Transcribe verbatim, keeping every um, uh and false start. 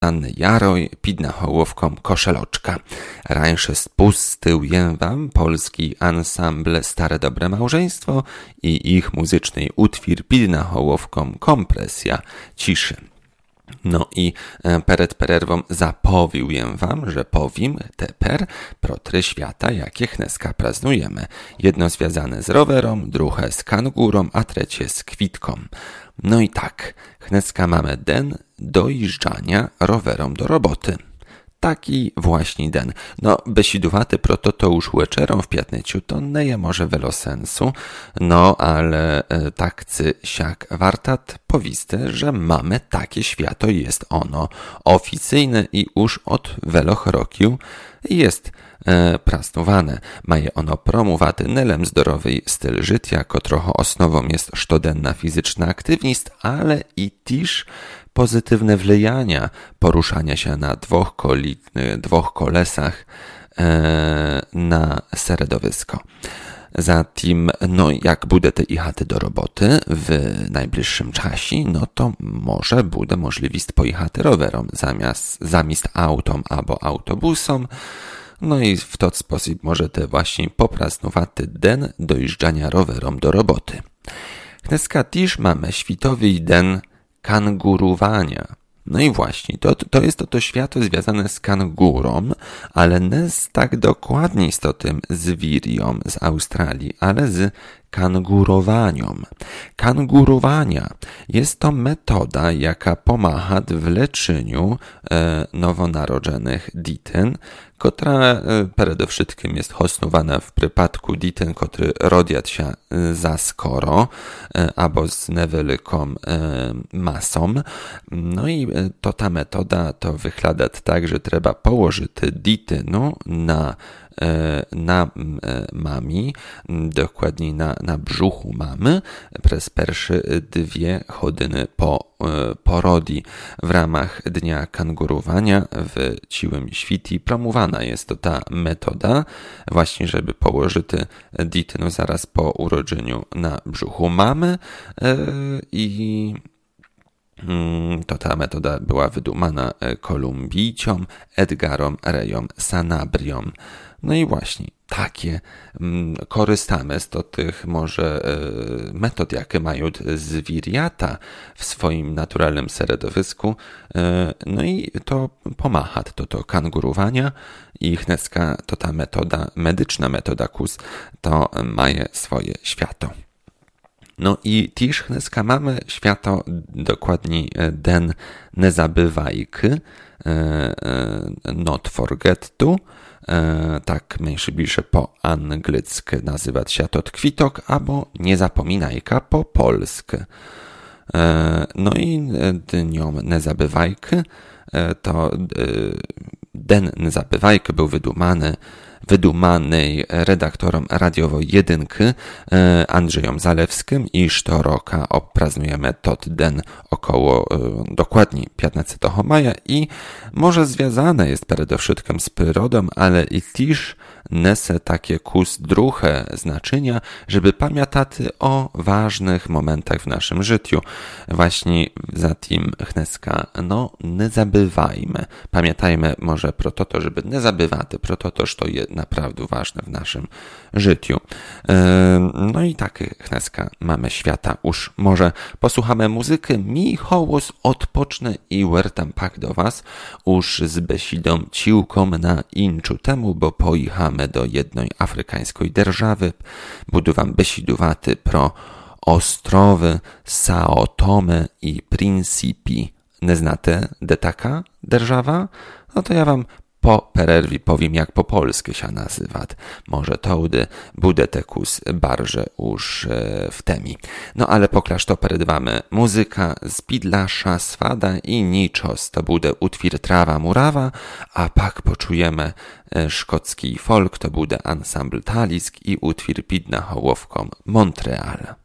Anny Jaroj, pidna hołowką koszeloczka. Rańsze spustył jem wam polski ansambl Stare Dobre Małżeństwo i ich muzyczny utwór pidna hołowką kompresja ciszy. No i pered pererwom zapowił jem wam, że powiem teper protry świata, jakie chneska praznujemy. Jedno związane z rowerą, drugie z kangurą, a trzecie z kwitką. No i tak, chneska mamy den dojeżdżania rowerom do roboty. Taki właśnie den. No, besiduwaty proto to już łeczerą w piatnyciu, to nie je może welo sensu, no ale e, takcy siak wartat powiste, że mamy takie świato, jest ono oficyjne i już od weloch rokiu jest e, prasnowane. Maje ono promowaty nelem zdrowy styl życia, kotrocho osnową jest sztodenna fizyczna aktywność, ale i też pozytywne wlejania, poruszania się na dwóch, koli, dwóch kolesach e, na seredowisko. Zatem, no jak bude te ichaty do roboty w najbliższym czasie, no to może bude możliwość pojechaty rowerom zamiast, zamiast autom albo autobusom. No i w ten sposób możecie właśnie poprasnowaty den dojeżdżania rowerom do roboty. Dneska też mamy światowy den kangurowania. No i właśnie, to, to jest to, to światło związane z kangurą, ale nie z tak dokładnie z to tym zwirią z Australii, ale z kangurowaniem. Kangurowania jest to metoda, jaka pomaga w leczeniu e, nowonarodzonych dityn, która e, przede wszystkim jest osnowana w przypadku dityn, który rodzią się e, za skoro e, albo z niewielką e, masą. No i e, to ta metoda to wygląda tak, że trzeba położyć ditynu na na mami, dokładniej na, na brzuchu mamy, przez pierwsze dwie godziny po porodzi w ramach dnia kangurowania w ciłym świti promowana jest to ta metoda, właśnie żeby położyć ditynu zaraz po urodzeniu na brzuchu mamy i to ta metoda była wydumana Kolumbijciom, Edgarom Rejom Sanabriom. No i właśnie takie mm, korzystamy z to tych może e, metod, jakie mają zwierjata w swoim naturalnym środowisku. E, no i to pomaga to, to kangurowania i chneska to ta metoda, medyczna metoda kus, to ma swoje świato. No i też chneska mamy świato dokładniej den nie zabywajky, not forget to, tak mniejszy bliższe po angielsku nazywać się to kwitok, albo nie zapominajka po polsku. No i dniom nie zabywajky to den nie zabywajky był wydumany wydumany redaktorom radiowo jedynki Andrzejem Zalewskim i sztoroka opraznujemy tot den około dokładnie piętnastego maja i może związane jest przede wszystkim z przyrodą, ale i też nese takie kus drugie znaczenia, żeby pamiętać o ważnych momentach w naszym życiu. Właśnie za tym chneska, no nie zabywajmy. Pamiętajmy może pro to, żeby nie zabywać, pro to, to jest naprawdę ważne w naszym życiu. No i tak chneska mamy świata. Już może posłuchamy muzyki, mi hołos odpocznę i wertam pak do was, już z besidą ciłką na inczu temu, bo pojechamy do jednej afrykańskiej держawy, budu wam besiduwaty pro ostrowy Sao Tome i Principi. Nie znacie de taka держawa? No to ja wam po pererwi powiem, jak po polsku się nazywa. Może tołdy bude tekus barże już w temi. No ale poklasz to peredwamy muzyka z Bidlasza, Swada i Niczos. To bude utwór Trawa Murawa, a pak poczujemy szkocki folk, to bude ansambl Talisk i utwór Pidna Hołowką Montreal.